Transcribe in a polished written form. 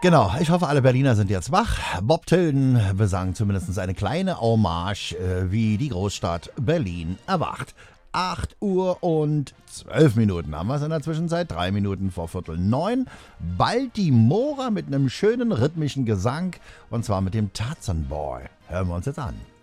Genau, ich hoffe, alle Berliner sind jetzt wach. Bob Tilden besang zumindest eine kleine Hommage, wie die Großstadt Berlin erwacht. 8 Uhr und 12 Minuten haben wir es in der Zwischenzeit, 3 Minuten vor 8:45. Baltimora mit einem schönen rhythmischen Gesang und zwar mit dem Tarzan Boy. Hören wir uns jetzt an.